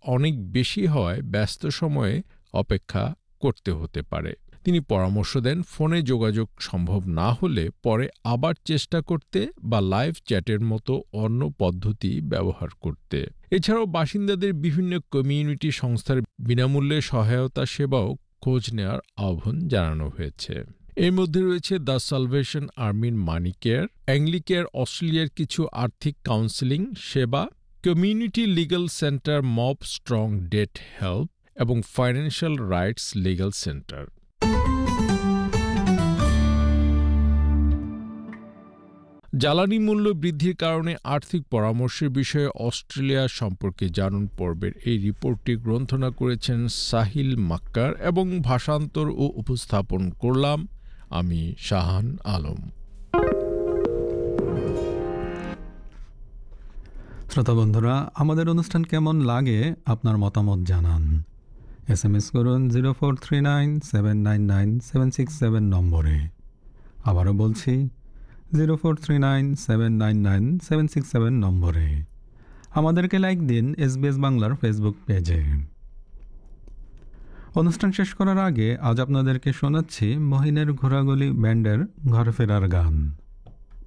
অনেক বেশি হওয়ায় ব্যস্ত সময়ে অপেক্ষা করতে হতে পারে। তিনি পরামর্শ দেন ফোনে যোগাযোগ সম্ভব না হলে পরে আবার চেষ্টা করতে বা লাইভ চ্যাটের মতো অন্য পদ্ধতি ব্যবহার করতে। এছাড়াও বাসিন্দাদের বিভিন্ন কমিউনিটি সংস্থার বিনামূল্যে সহায়তা সেবাও খোঁজ নেওয়ার আহ্বান জানানো হয়েছে। এর মধ্যে রয়েছে দ্য সালভেশন আর্মির মানি কেয়ার, অ্যাংলিকেয়ার অস্ট্রেলিয়ার কিছু আর্থিক কাউন্সেলিং সেবা, community legal centre mob strong date help এবং ফাইন্যান্সিয়াল রাইটস লিগ্যাল সেন্টার। জ্বালানি মূল্য বৃদ্ধির কারণে আর্থিক পরামর্শের বিষয়ে অস্ট্রেলিয়া সম্পর্কে জানুন পর্বের এই রিপোর্টটি গ্রন্থনা করেছেন সাহিল মাক্কার এবং ভাষান্তর ও উপস্থাপন করলাম আমি শাহান আলম। শ্রোতা বন্ধুরা, আমাদের অনুষ্ঠান কেমন লাগে আপনার মতামত জানান। SMS করুন 0439799767 নম্বরে। আবারও বলছি 0439799767 নম্বরে। আমাদেরকে লাইক দিন SBS বাংলার ফেসবুক পেজে। অনুষ্ঠান শেষ করার আগে আজ আপনাদেরকে শোনাচ্ছি মহিনের ঘোরাগুলি ব্যান্ডের ঘরে ফেরার গান।